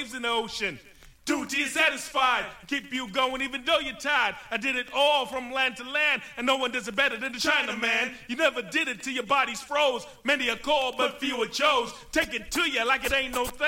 waves in the ocean. Do till you're satisfied, keep you going even though you're tired. I did it all from land to land, and no one does it better than the Chinaman. You never did it till your body's froze. Many are called, but few are chose. Take it to you like it ain't no thing.